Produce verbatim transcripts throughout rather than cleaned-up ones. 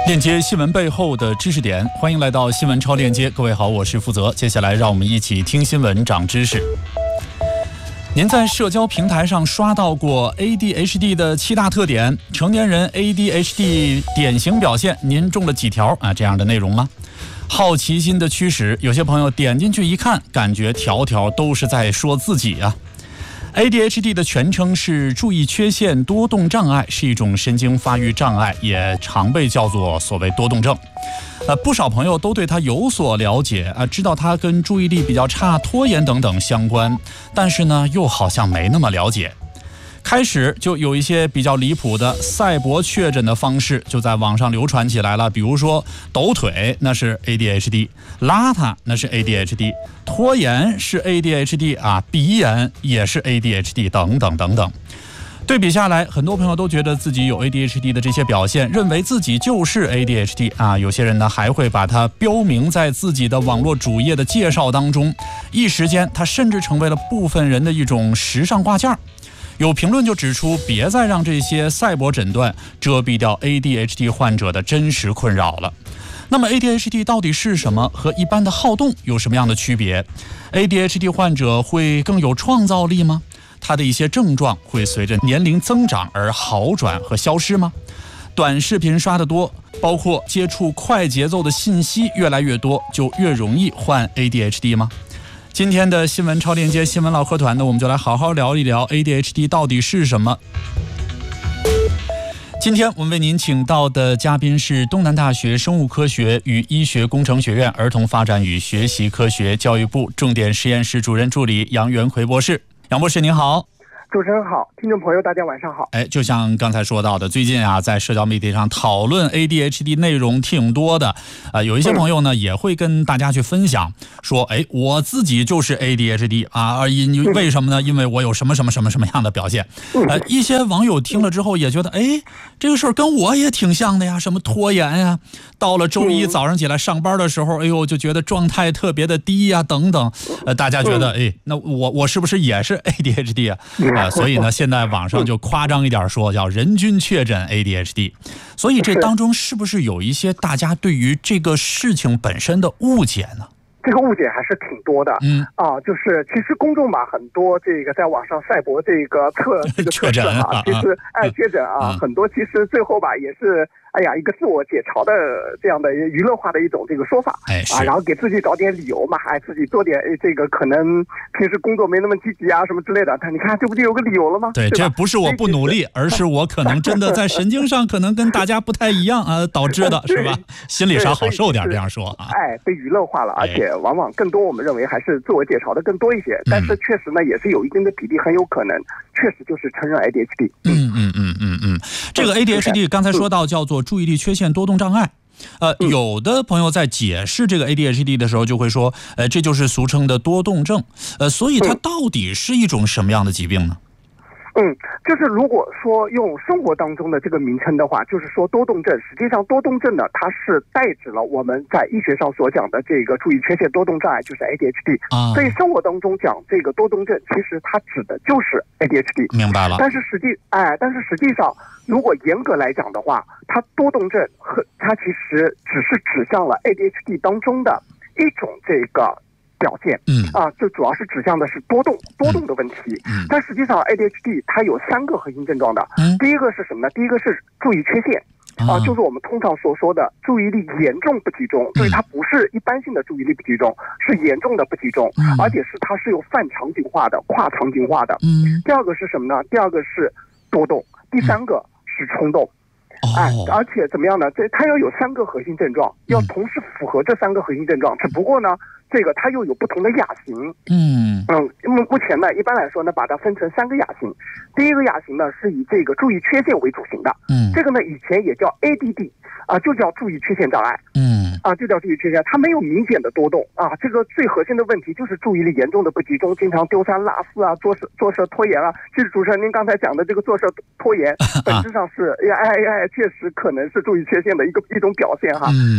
链接新闻背后的知识点，欢迎来到新闻超链接。各位好，我是负责。接下来让我们一起听新闻长知识。您在社交平台上刷到过 A D H D 的七大特点，成年人 A D H D 典型表现，您中了几条啊这样的内容吗？好奇心的驱使，有些朋友点进去一看，感觉条条都是在说自己啊。A D H D 的全称是注意缺陷多动障碍，是一种神经发育障碍，也常被叫做所谓多动症。呃，不少朋友都对它有所了解啊，知道它跟注意力比较差、拖延等等相关，但是呢，又好像没那么了解。开始就有一些比较离谱的赛博确诊的方式就在网上流传起来了，比如说抖腿那是 A D H D， 邋遢那是 A D H D， 拖延是 A D H D 啊，鼻炎也是 A D H D 等等等等。对比下来，很多朋友都觉得自己有 A D H D 的这些表现，认为自己就是 A D H D 啊。有些人呢还会把它标明在自己的网络主页的介绍当中，一时间它甚至成为了部分人的一种时尚挂件。有评论就指出，别再让这些赛博诊断遮蔽掉 A D H D 患者的真实困扰了。那么 A D H D 到底是什么？和一般的好动有什么样的区别？ A D H D 患者会更有创造力吗？它的一些症状会随着年龄增长而好转和消失吗？短视频刷得多，包括接触快节奏的信息越来越多，就越容易患 A D H D 吗？今天的新闻超链接新闻唠嗑团呢，我们就来好好聊一聊 A D H D 到底是什么。今天我们为您请到的嘉宾是东南大学生物科学与医学工程学院儿童发展与学习科学教育部重点实验室主任助理杨元奎博士。杨博士您好。 主持人好，听众朋友大家晚上好。 哎，就像刚才说到的，最近啊，在社交媒体上讨论 A D H D 内容挺多的，呃，有一些朋友呢、嗯、也会跟大家去分享，说，哎，我自己就是 A D H D 啊，因为什么呢？因为我有什么什么什么什么样的表现。呃，一些网友听了之后也觉得，哎，这个事儿跟我也挺像的呀，什么拖延呀，到了周一早上起来上班的时候，哎呦，就觉得状态特别的低呀，等等。呃，大家觉得，哎，那我我是不是也是 A D H D 啊？呃，所以呢，现在网上就夸张一点说，叫人均确诊 A D H D。所以这当中是不是有一些大家对于这个事情本身的误解呢？ 这个误解还是挺多的，嗯啊，就是其实公众吧，很多这个在网上赛博这个测这个测试啊，其实哎确诊啊，很多其实最后吧也是哎呀一个自我解嘲的这样的娱乐化的一种这个说法，哎啊，然后给自己找点理由嘛，哎自己做点这个可能平时工作没那么积极啊什么之类的，但你看这不就有个理由了吗？ 对， 对这不是我不努力，而是我可能真的在神经上可能跟大家不太一样啊导致的，是吧？心理上好受点这样说啊， 哎被娱乐化了，而且往往更多我们认为还是自我解嘲的更多一些，但是确实呢也是有一定的比例，很有可能确实就是承认 A D H D。 嗯嗯嗯嗯嗯，这个 A D H D 刚才说到叫做注意力缺陷多动障碍，呃，有的朋友在解释这个 A D H D 的时候就会说，呃，这就是俗称的多动症，呃，所以它到底是一种什么样的疾病呢？ 嗯，就是如果说用生活当中的这个名称的话，就是说多动症。实际上多动症呢，它是代指了我们在医学上所讲的这个注意缺陷多动障碍，就是 A D H D。啊，所以生活当中讲这个多动症，其实它指的就是 A D H D。 明白了。但是实际，哎，但是实际上，如果严格来讲的话，它多动症和它其实只是指向了 A D H D 当中的一种这个表现，嗯啊，这主要是指向的是多动多动的问题，嗯，但实际上 A D H D 它有三个核心症状的，嗯，第一个是什么呢？第一个是注意缺陷，啊，就是我们通常所说的注意力严重不集中，所以它不是一般性的注意力不集中，是严重的不集中，而且是它是有泛场景化的、跨场景化的，嗯，第二个是什么呢？第二个是多动，第三个是冲动。哎，而且怎么样呢？这它要有三个核心症状，要同时符合这三个核心症状。只不过呢，这个它又有不同的亚型。嗯嗯，目目前呢，一般来说呢，把它分成三个亚型。第一个亚型呢，是以这个注意缺陷为主型的。嗯，这个呢，以前也叫 A D D 啊，就叫注意缺陷障碍。嗯，啊，就叫注意缺陷，它没有明显的多动啊。这个最核心的问题就是注意力严重的不集中，经常丢三落四啊，做事做事拖延啊。其实主持人您刚才讲的这个做事拖延，本质上是哎哎哎，确实可能是注意缺陷的一个一种表现哈。嗯啊。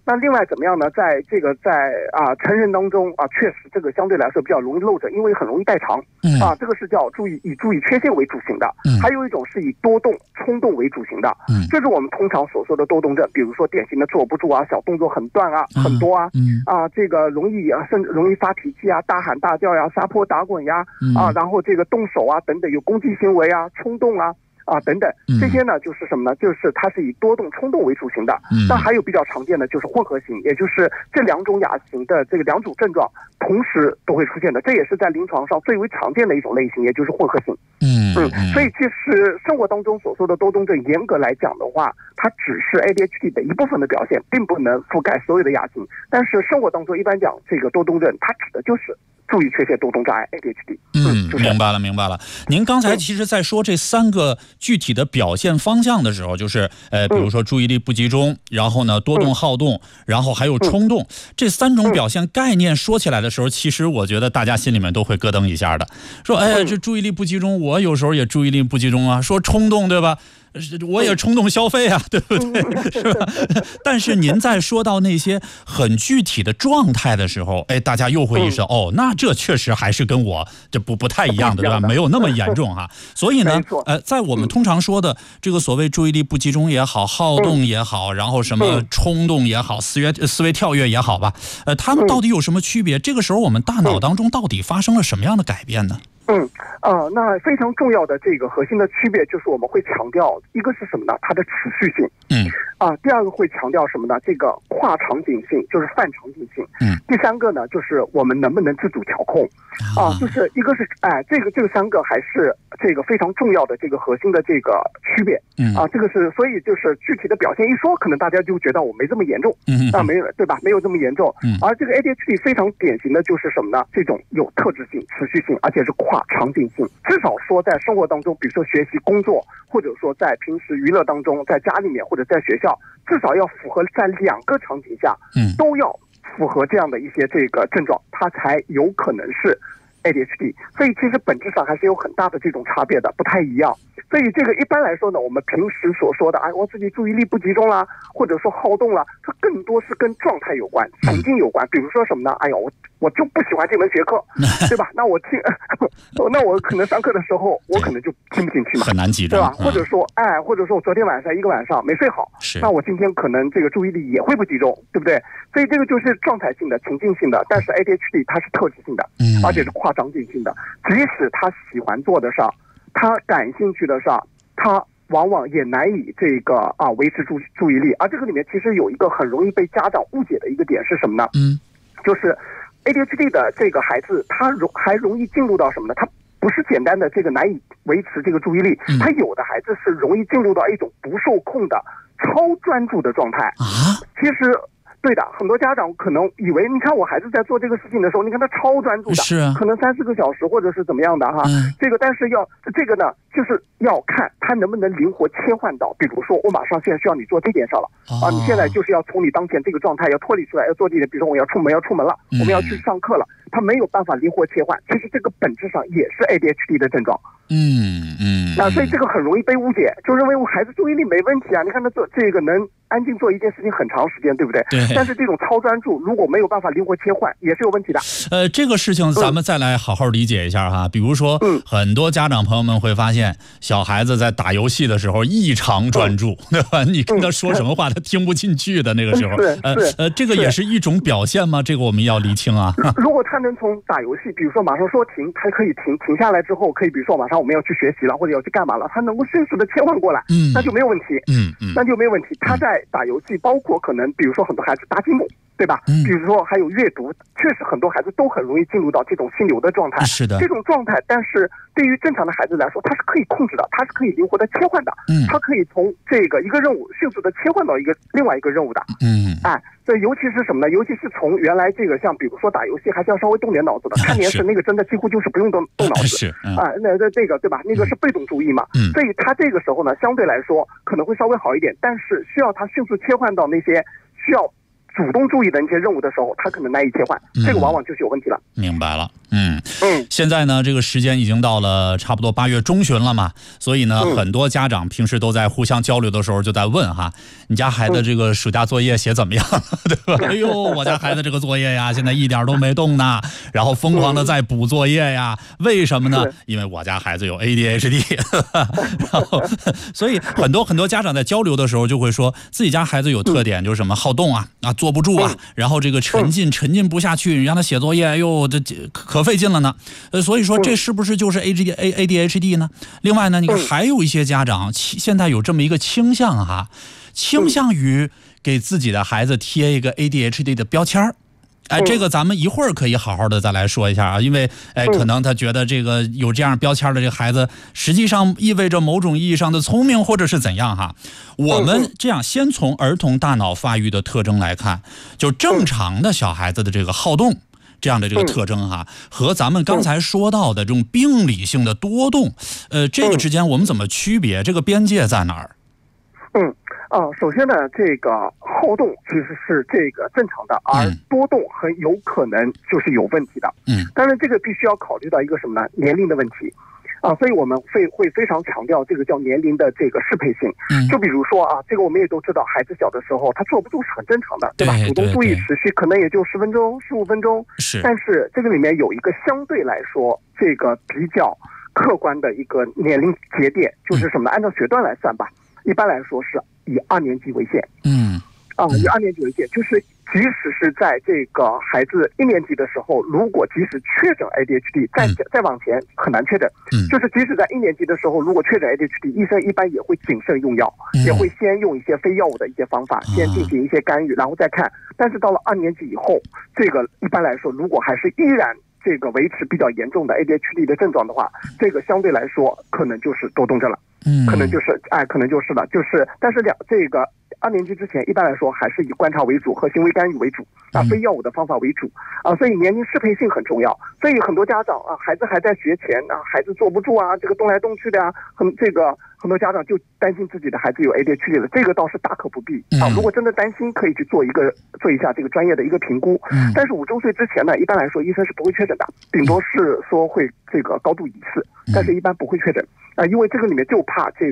那另外怎么样呢？在这个在啊成人当中啊，确实这个相对来说比较容易漏着，因为很容易代偿。嗯啊，这个是叫注意以注意缺陷为主型的。嗯，还有一种是以多动冲动为主型的。嗯，这是我们通常所说的多动症，比如说典型的坐不住啊，小动作很断啊，嗯、很多啊。嗯啊，这个容易啊，甚至容易发脾气啊，大喊大叫呀，撒泼打滚呀。嗯、啊，然后这个动手啊等等，有攻击行为啊，冲动啊。啊，等等，这些呢就是什么呢？就是它是以多动冲动为主型的。嗯，那还有比较常见的就是混合型，也就是这两种亚型的这个两组症状同时都会出现的，这也是在临床上最为常见的一种类型，也就是混合型。嗯嗯，所以其实生活当中所说的多动症，严格来讲的话，它只是 A D H D 的一部分的表现，并不能覆盖所有的亚型。但是生活当中一般讲这个多动症，它指的就是注意缺陷多动障碍 A D H D。 嗯，就是、明白了，明白了。您刚才其实在说这三个具体的表现方向的时候，就是呃，比如说注意力不集中，然后呢多动好动，然后还有冲动，这三种表现概念说起来的时候，其实我觉得大家心里面都会咯噔一下的。说，哎呀，这注意力不集中，我有时候也注意力不集中啊。说冲动，对吧？我也冲动消费啊，对不对？是吧？但是您在说到那些很具体的状态的时候，哎，大家又会意识到，哦，那这确实还是跟我这不不太一样的，对吧？没有那么严重哈。所以呢，呃，在我们通常说的这个所谓注意力不集中也好，好动也好，然后什么冲动也好，思维思维跳跃也好吧，呃，他们到底有什么区别？这个时候我们大脑当中到底发生了什么样的改变呢？ 嗯啊、呃，那非常重要的这个核心的区别就是我们会强调一个是什么呢？它的持续性。嗯啊、呃，第二个会强调什么呢？这个跨场景性，就是泛场景性。嗯，第三个呢，就是我们能不能自主调控啊、呃？就是一个是哎，这个这个三个还是这个非常重要的这个核心的这个区别。嗯啊，这个是所以就是具体的表现一说，可能大家就觉得我没这么严重。嗯啊，没有对吧？没有这么严重。嗯，而这个 A D H D 非常典型的就是什么呢？这种有特质性、持续性，而且是跨场景性，至少说在生活当中，比如说学习、工作，或者说在平时娱乐当中，在家里面或者在学校，至少要符合在两个场景下，嗯，都要符合这样的一些这个症状，它才有可能是 A D H D。所以其实本质上还是有很大的这种差别的，不太一样。所以这个一般来说呢，我们平时所说的，哎，我自己注意力不集中啦，或者说好动啦，它更多是跟状态有关、情境有关。比如说什么呢？哎呦，我我就不喜欢这门学科，对吧？那我听，那我可能上课的时候，我可能就听不进去嘛， 很难集中， 对吧？或者说，哎，或者说我昨天晚上一个晚上没睡好，那我今天可能这个注意力也会不集中，对不对？所以这个就是状态性的、情境性的。但是 A D H D 它是特质性的，而且是跨场景性的。即使他喜欢做的上，他感兴趣的上，他往往也难以这个啊维持注注意力。而这个里面其实有一个很容易被家长误解的一个点是什么呢？嗯，就是 A D H D 的这个孩子，他容还容易进入到什么呢？他不是简单的这个难以维持这个注意力，他有的孩子是容易进入到一种不受控的超专注的状态啊。其实。对的，很多家长可能以为，你看我孩子在做这个事情的时候，你看他超专注的，是啊，可能三四个小时或者是怎么样的哈。嗯、这个但是要这个呢，就是要看他能不能灵活切换到，比如说我马上现在需要你做这件事了、哦、啊，你现在就是要从你当前这个状态要脱离出来，要做这点，比如说我要出门要出门了，嗯、我们要去上课了，他没有办法灵活切换，其实这个本质上也是 A D H D 的症状。嗯嗯，那所以这个很容易被误解，就认为我孩子注意力没问题啊，你看他做这个能安静做一件事情很长时间，对不对？对。但是这种超专注如果没有办法灵活切换，也是有问题的。 呃，这个事情咱们再来好好理解一下哈。嗯、比如说，嗯，很多家长朋友们会发现，小孩子在打游戏的时候异常专注，嗯、对吧？你跟他说什么话，嗯、他听不进去的那个时候。 是呃呃，这个也是一种表现吗？这个我们要厘清啊。 如果他能从打游戏，比如说马上说停，他可以停，停下来之后，可以比如说马上我们要去学习了，或者要去干嘛了，他能够迅速的切换过来，嗯，那就没有问题，嗯嗯，那就没有问题。他在打游戏，包括可能比如说很多孩子打积木，对吧？嗯，比如说还有阅读，确实很多孩子都很容易进入到这种心流的状态， 是的， 这种状态，但是对于正常的孩子来说，他是可以控制的，他是可以灵活的切换的，嗯，他可以从这个一个任务迅速的切换到一个另外一个任务的，嗯，哎，所以尤其是什么呢？尤其是从原来这个像比如说打游戏还是要稍微动点脑子的，看电视那个真的几乎就是不用动动脑子， 是啊，那那这个对吧？那个是被动注意嘛，嗯，所以他这个时候呢，相对来说可能会稍微好一点，但是需要他迅速切换到那些需要主动注意的那些任务的时候，他可能难以切换，这个往往就是有问题了。 明白了，嗯， 嗯， 现在呢，这个时间已经到了差不多八月中旬了嘛，所以呢， 嗯、 很多家长平时都在互相交流的时候就在问哈，你家孩子这个暑假作业写怎么样了，对吧？哎呦，我家孩子这个作业呀，现在一点都没动呢，然后疯狂的在补作业呀，为什么呢？因为我家孩子有 A D H D， 然后所以很多很多家长在交流的时候就会说自己家孩子有特点，就是什么好动啊啊坐不住啊，然后这个沉浸沉浸不下去，你让他写作业，哎呦这可费劲了呢。呃，所以说这是不是就是 A D A A D H D 呢？另外呢，你看还有一些家长现在有这么一个倾向哈，倾向于给自己的孩子贴一个 A D H D 的标签儿。哎，这个咱们一会儿可以好好的再来说一下啊，因为哎，可能他觉得这个有这样标签的这个孩子，实际上意味着某种意义上的聪明或者是怎样哈。我们这样先从儿童大脑发育的特征来看，就正常的小孩子的这个好动这样的这个特征哈，和咱们刚才说到的这种病理性的多动，呃，这个之间我们怎么区别？这个边界在哪儿？ 嗯。啊，首先呢，这个好动其实是这个正常的，而多动很有可能就是有问题的。 嗯， 当然这个必须要考虑到一个什么呢？年龄的问题。啊，所以我们会会非常强调这个叫年龄的这个适配性。 嗯， 就比如说啊，这个我们也都知道，孩子小的时候他坐不住是很正常的，对吧？主动注意持续可能也就十分钟、十五分钟。 是， 但是这个里面有一个相对来说这个比较客观的一个年龄节点，就是什么呢？按照学段来算吧，一般来说是以二年级为限。 嗯， 啊，以二年级为限，就是即使是在这个孩子一年级的时候，如果即使确诊 A D H D， 再再往前很难确诊。 嗯， 就是即使在一年级的时候，如果确诊 A D H D， 医生一般也会谨慎用药， 嗯、 也会先用一些非药物的一些方法，先进行一些干预，然后再看。但是到了二年级以后，这个一般来说，如果还是依然这个维持比较严重的 A D H D 的症状的话，这个相对来说可能就是多动症了。 嗯， 可能就是哎，可能就是了，就是但是两这个二年级之前，一般来说还是以观察为主和行为干预为主啊，非药物的方法为主啊，所以年龄适配性很重要。所以很多家长啊，孩子还在学前啊，孩子坐不住啊，这个动来动去的啊，很这个很多家长就担心自己的孩子有 A D H D 了，这个倒是大可不必啊。如果真的担心，可以去做一个做一下这个专业的一个评估。 嗯， 但是五周岁之前呢，一般来说医生是不会确诊的，顶多是说会这个高度疑似，但是一般不会确诊啊，因为这个里面就怕这个。